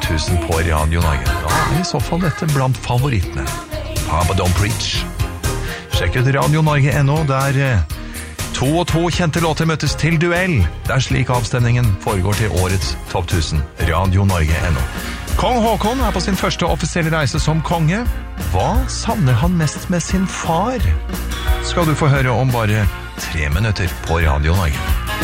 1000 på Radio Norge. Da I så fall dette blant favorittene. Papa Don't Preach. Sjekk ut Radio Norge.no, der 2 og 2 kjente låter møttes til duell. Det slik avstemningen foregår til årets Topp 1000. Radio Norge.no. Kong Håkon på sin første offisielle reise som konge. Hva savner han mest med sin far? Skal du få høre om bare 3 minutter på Radio Norge.